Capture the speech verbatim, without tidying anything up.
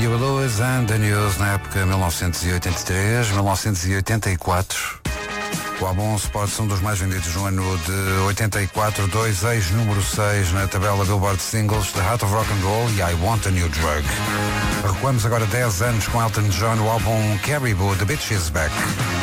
Huey Lewis and the News na época mil novecentos e oitenta e três, mil novecentos e oitenta e quatro. O álbum Sports, um dos mais vendidos no ano de oitenta e quatro, dois ex-número seis na tabela Billboard Singles, The Heart of Rock and Roll e I Want a New Drug. Recuamos agora dez anos com Elton John, o álbum Caribou, The Bitch Is Back.